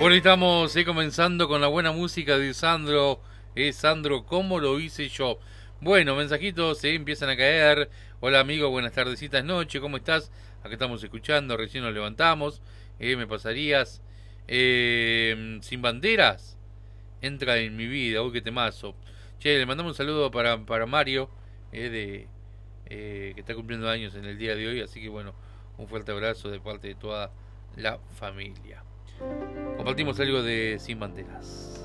Bueno, estamos comenzando con la buena música de Sandro. Sandro, ¿cómo lo hice yo? Bueno, mensajitos empiezan a caer. Hola amigo, buenas tardecitas, noche, ¿cómo estás? Acá estamos escuchando, recién nos levantamos. ¿Me pasarías? Sin banderas, entra en mi vida, uy, qué temazo. Che, le mandamos un saludo para Mario, que está cumpliendo años en el día de hoy, así que bueno, un fuerte abrazo de parte de toda la familia. Compartimos algo de Sin Banderas.